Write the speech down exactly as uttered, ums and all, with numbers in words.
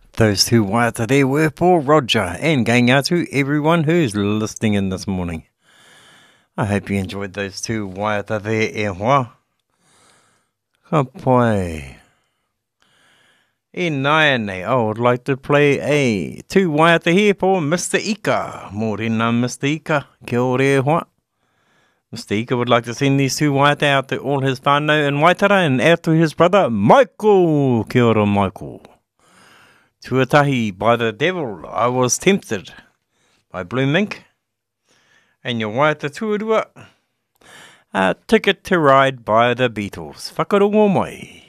Those two waiata there were for Roger, and going out to everyone who's listening in this morning. I hope you enjoyed those two waiata there, e hoa. Ka pai. E nai nei, I would like to play a two waiata here for Mister Ika. Morena, Mister Ika, kia ora e hoa. Mister Ika would like to send these two waiata out to all his whānau in Waitara and out to his brother Michael. Kia ora, Michael. Tuatahi, by the devil, I was tempted by Blue Mink. And your waiata tuarua, a ticket to ride by the Beatles. Whakarongo mai.